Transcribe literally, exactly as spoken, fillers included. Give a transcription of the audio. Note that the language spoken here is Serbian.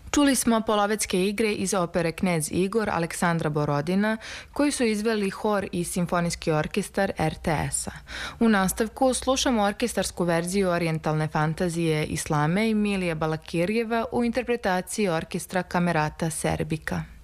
Čuli smo Polovetske igre iz opere Knez Igor Aleksandra Borodina, koji su izveli hor i simfonijski orkestar er te es-a. U nastavku slušamo orkestarsku verziju orijentalne fantazije Islame i Milije Balakirjeva u interpretaciji orkestra Kamerata Serbika.